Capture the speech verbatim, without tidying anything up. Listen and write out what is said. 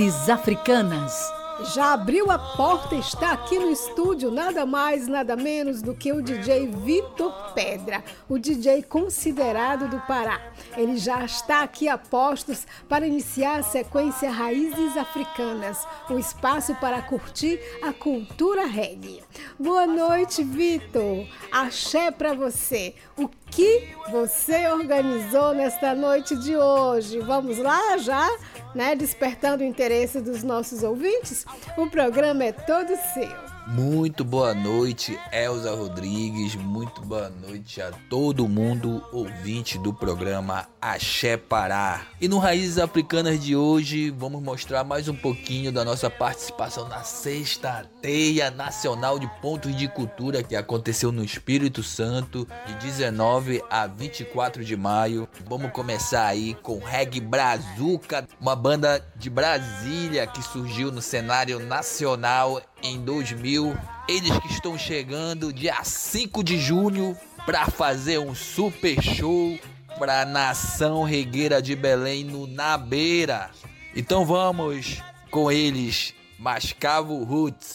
Africanas. Já abriu a porta, está aqui no estúdio nada mais, nada menos do que o D J Vitor Pedra, o D J considerado do Pará. Ele já está aqui a postos para iniciar a sequência Raízes Africanas, um espaço para curtir a cultura reggae. Boa noite, Vitor. Axé para você. O que você organizou nesta noite de hoje? Vamos lá já, né? Despertando o interesse dos nossos ouvintes. O programa é todo seu. Muito boa noite, Elza Rodrigues. Muito boa noite a todo mundo ouvinte do programa Axé Pará. E no Raízes Africanas de hoje vamos mostrar mais um pouquinho da nossa participação na sexta Teia Nacional de Pontos de Cultura que aconteceu no Espírito Santo de dezenove a vinte e quatro de maio. Vamos começar aí com Reggae Brazuca, uma banda de Brasília que surgiu no cenário nacional em dois mil. Eles que estão chegando dia cinco de junho para fazer um super show para a nação regueira de Belém no Na Beira. Então vamos com eles, Mascavo Roots.